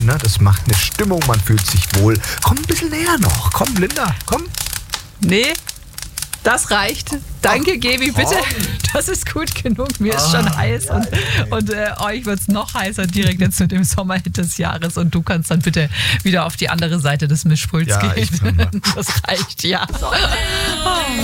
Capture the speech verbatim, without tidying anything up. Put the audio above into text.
Ne, das macht eine Stimmung, man fühlt sich wohl. Komm ein bisschen näher noch. Komm, Linda, komm. Nee, das reicht. Danke, Gebi, bitte. Das ist gut genug. Mir ist schon heiß und, und äh, euch wird es noch heißer direkt jetzt mit dem Sommerhit des Jahres. Und du kannst dann bitte wieder auf die andere Seite des Mischpults Ja, gehen. ich kann mal. Das reicht, ja.